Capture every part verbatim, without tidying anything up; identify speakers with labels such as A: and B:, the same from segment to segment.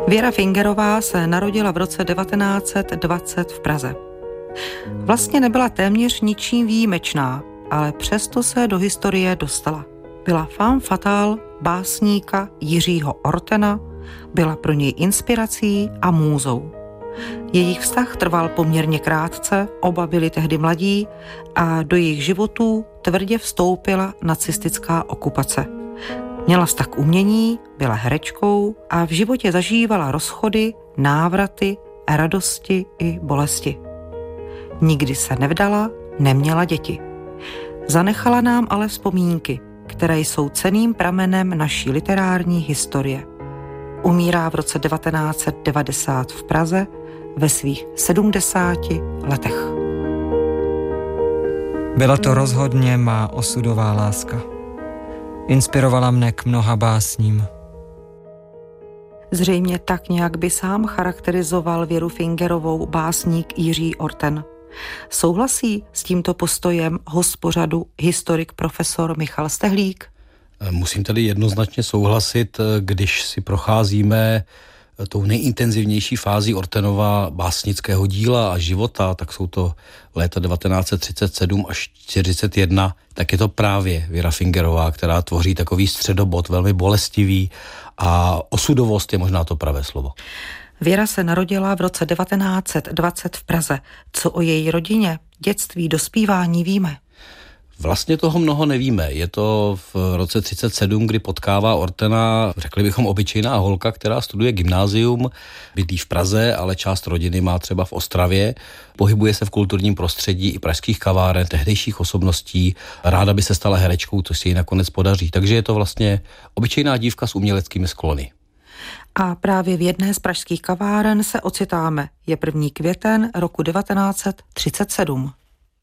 A: Věra Fingerová se narodila v roce devatenáct set dvacet v Praze. Vlastně nebyla téměř ničím výjimečná, ale přesto se do historie dostala. Byla femme fatale básníka Jiřího Ortena, byla pro něj inspirací a můzou. Jejich vztah trval poměrně krátce, oba byli tehdy mladí a do jejich životů tvrdě vstoupila nacistická okupace. Měla vztah k umění, byla herečkou a v životě zažívala rozchody, návraty, radosti i bolesti. Nikdy se nevdala, neměla děti. Zanechala nám ale vzpomínky, které jsou cenným pramenem naší literární historie. Umírá v roce devatenáct set devadesát v Praze ve svých sedmdesáti letech.
B: Byla to rozhodně má osudová láska. Inspirovala mne k mnoha básním.
A: Zřejmě tak nějak by sám charakterizoval Věru Fingerovou básník Jiří Orten. Souhlasí s tímto postojem host pořadu historik profesor Michal Stehlík?
C: Musím tady jednoznačně souhlasit, když si procházíme tou nejintenzivnější fází Ortenova básnického díla a života, tak jsou to léta devatenáct set třicet sedm až čtyřicet jedna, tak je to právě Věra Fingerová, která tvoří takový středobod, velmi bolestivý, a osudovost je možná to pravé slovo.
A: Věra se narodila v roce devatenáct set dvacet v Praze. Co o její rodině, dětství, dospívání víme?
C: Vlastně toho mnoho nevíme. Je to v roce třicet sedm, kdy potkává Ortena, řekli bychom, obyčejná holka, která studuje gymnázium, bydlí v Praze, ale část rodiny má třeba v Ostravě. Pohybuje se v kulturním prostředí i pražských kaváren, tehdejších osobností. Ráda by se stala herečkou, což se jí nakonec podaří. Takže je to vlastně obyčejná dívka s uměleckými sklony.
A: A právě v jedné z pražských kaváren se ocitáme. Je první květen roku devatenáct set třicet sedm.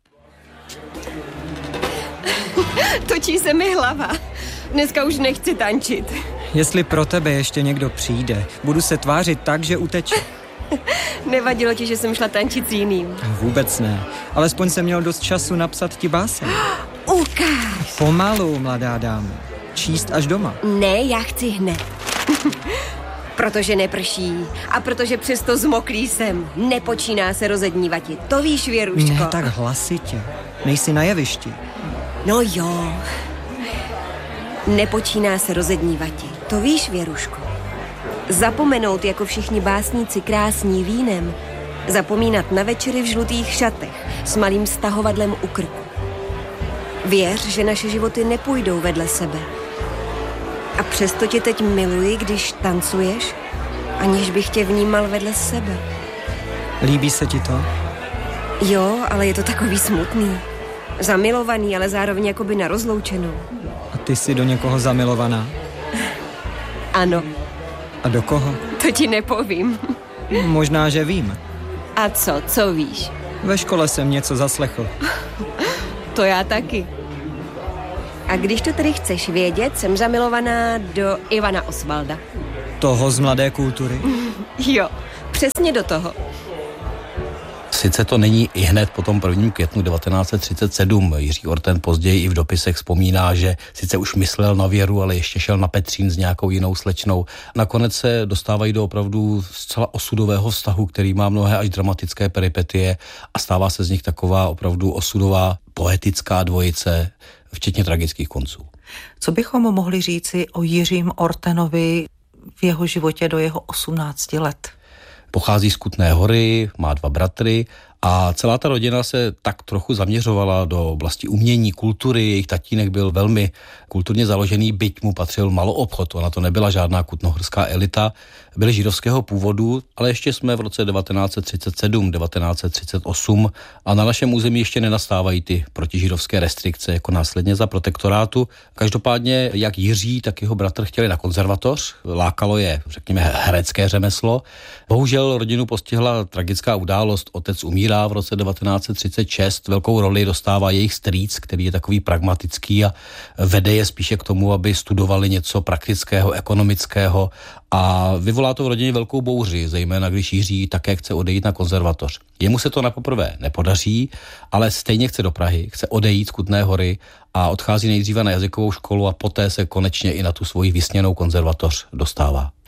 D: Točí se mi hlava. Dneska už nechci tančit.
B: Jestli pro tebe ještě někdo přijde, budu se tvářit tak, že uteče.
D: Nevadilo ti, že jsem šla tančit s jiným?
B: Vůbec ne. Alespoň jsem měl dost času napsat ti báseň.
D: Ukáž.
B: Pomalu, mladá dáma. Číst až doma.
D: Ne, já chci hned. Protože neprší a protože přesto zmoklý jsem. Nepočíná se rozednívati. To víš, Věruško.
B: Ne tak hlasitě. Nejsi na jevišti.
D: No jo. Nepočíná se rozednívati. To víš, Věruško. Zapomenout jako všichni básníci krásní vínem. Zapomínat na večery v žlutých šatech s malým stahovadlem u krku. Věř, že naše životy nepůjdou vedle sebe. A přesto tě teď miluji, když tancuješ, aniž bych tě vnímal vedle sebe.
B: Líbí se ti to?
D: Jo, ale je to takový smutný. Zamilovaný, ale zároveň jakoby na rozloučenou.
B: A ty jsi do někoho zamilovaná?
D: Ano.
B: A do koho?
D: To ti nepovím.
B: Možná, že vím.
D: A co, co víš?
B: Ve škole jsem něco zaslechl.
D: To já taky. A když to tedy chceš vědět, jsem zamilovaná do Ivana Osvalda.
B: Toho z Mladé kultury?
D: Jo, přesně do toho.
C: Sice to není i hned po tom prvním květnu devatenáct set třicet sedm. Jiří Orten později i v dopisech vzpomíná, že sice už myslel na Věru, ale ještě šel na Petřín s nějakou jinou slečnou. Nakonec se dostávají do opravdu zcela osudového vztahu, který má mnohé až dramatické peripetie a stává se z nich taková opravdu osudová poetická dvojice, včetně tragických konců.
A: Co bychom mohli říci o Jiřím Ortenovi v jeho životě do jeho osmnácti let?
C: Pochází z Kutné Hory, má dva bratry a celá ta rodina se tak trochu zaměřovala do oblasti umění, kultury. Jejich tatínek byl velmi kulturně založený, byť mu patřil maloobchod. Ona to nebyla žádná kutnohorská elita, byli židovského původu, ale ještě jsme v roce devatenáct set třicet sedm, devatenáct set třicet osm a na našem území ještě nenastávají ty protižidovské restrikce jako následně za protektorátu. Každopádně jak Jiří, tak jeho bratr chtěli na konzervatoř, lákalo je, řekněme, herecké řemeslo. Bohužel rodinu postihla tragická událost, otec umírá v roce devatenáct set třicet šest, velkou roli dostává jejich strýc, který je takový pragmatický a vede je spíše k tomu, aby studovali něco praktického, ekonomického a vyvolá to v rodině velkou bouři, zejména když Jiří také chce odejít na konzervatoř. Jemu se to napoprvé nepodaří, ale stejně chce do Prahy, chce odejít z Kutné Hory a odchází nejdříve na jazykovou školu a poté se konečně i na tu svoji vysněnou konzervatoř dostává.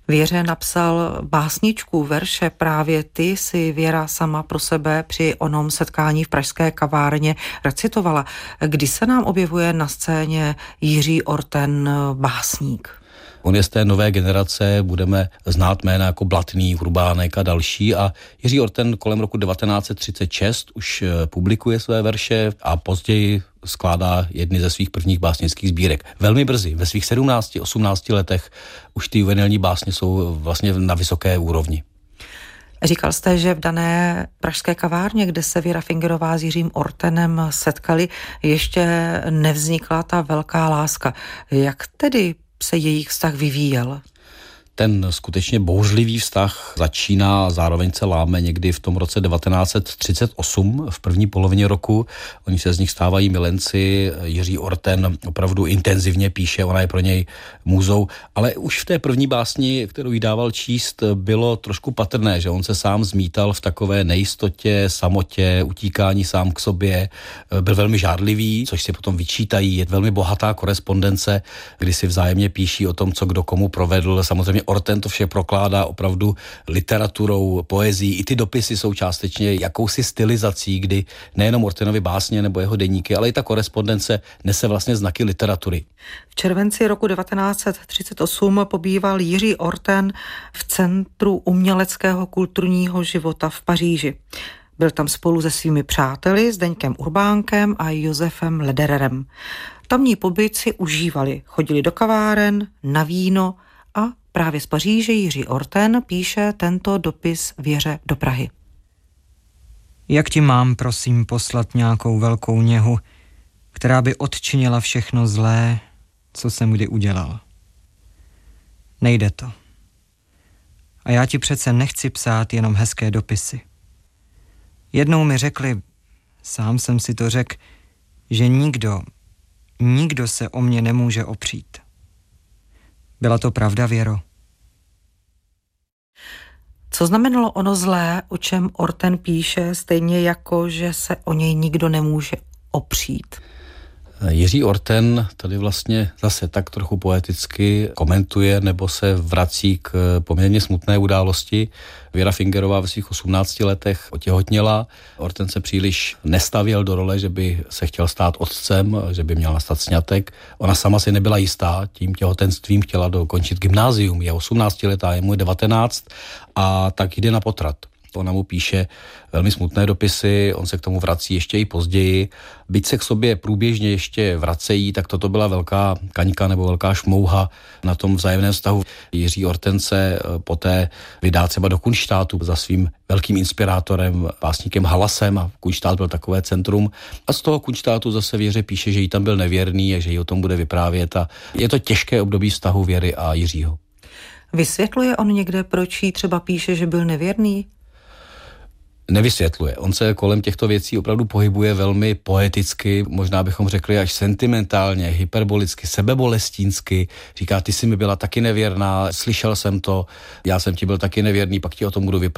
A: Věře napsal básničku, verše, právě ty si Věra sama pro sebe při onom setkání v pražské kavárně recitovala. Kdy se nám objevuje na scéně Jiří Orten, básník?
C: On je z té nové generace, budeme znát jména jako Blatný, Urbánek a další, a Jiří Orten kolem roku devatenáct set třicet šest už publikuje své verše a později skládá jedny ze svých prvních básnických sbírek. Velmi brzy, ve svých sedmnácti osmnácti letech už ty juvenilní básně jsou vlastně na vysoké úrovni.
A: Říkal jste, že v dané pražské kavárně, kde se Věra Fingerová s Jiřím Ortenem setkali, ještě nevznikla ta velká láska. Jak tedy se jejich vztah vyvíjel?
C: Ten skutečně bouřlivý vztah začíná a zároveň se láme někdy v tom roce devatenáct set třicet osm, v první polovině roku. Oni se z nich stávají milenci. Jiří Orten opravdu intenzivně píše, ona je pro něj můzou, ale už v té první básni, kterou jí dával číst, bylo trošku patrné, že on se sám zmítal v takové nejistotě, samotě, utíkání sám k sobě. Byl velmi žárlivý, což si potom vyčítají. Je velmi bohatá korespondence, kdy si vzájemně píší o tom, co kdo komu provedl. Samozřejmě Orten to vše prokládá opravdu literaturou, poezií. I ty dopisy jsou částečně jakousi stylizací, kdy nejenom Ortenovy básně nebo jeho deníky, ale i ta korespondence nese vlastně znaky literatury.
A: V červenci roku devatenáct set třicet osm pobýval Jiří Orten v Centru uměleckého kulturního života v Paříži. Byl tam spolu se svými přáteli Zdeňkem Urbánkem a Josefem Ledererem. Tamní pobyt si užívali, chodili do kaváren, na víno a právě z Paříže Jiří Orten píše tento dopis Věře do Prahy.
B: Jak ti mám, prosím, poslat nějakou velkou něhu, která by odčinila všechno zlé, co jsem kdy udělal? Nejde to. A já ti přece nechci psát jenom hezké dopisy. Jednou mi řekli, sám jsem si to řekl, že nikdo, nikdo se o mě nemůže opřít. Byla to pravda, Věro?
A: Co znamenalo ono zlé, o čem Orten píše, stejně jako, že se o něj nikdo nemůže opřít?
C: Jiří Orten tady vlastně zase tak trochu poeticky komentuje nebo se vrací k poměrně smutné události. Věra Fingerová ve svých osmnácti letech otěhotněla. Orten se příliš nestavěl do role, že by se chtěl stát otcem, že by měl nastat sňatek. Ona sama si nebyla jistá, tím těhotenstvím chtěla dokončit gymnázium. Je osmnáctiletá, je mu devatenáct a tak jde na potrat. Ona mu píše velmi smutné dopisy, on se k tomu vrací ještě i později. Byť se k sobě průběžně ještě vracejí, tak toto byla velká kaňka nebo velká šmouha na tom vzájemném vztahu. Jiří Orten se poté vydá třeba do Kunštátu za svým velkým inspirátorem, básníkem Halasem, a Kunštát byl takové centrum. A z toho Kunštátu zase Věře píše, že jí tam byl nevěrný a že jí o tom bude vyprávět. A je to těžké období vztahu Věry a Jiřího.
A: Vysvětluje on někde, proč jí třeba píše, že byl nevěrný?
C: Nevysvětluje. On se kolem těchto věcí opravdu pohybuje velmi poeticky, možná bychom řekli až sentimentálně, hyperbolicky, sebebolestínsky. Říká, ty jsi mi byla taky nevěrná, slyšel jsem to, já jsem ti byl taky nevěrný, pak ti o tom budu vyprávět.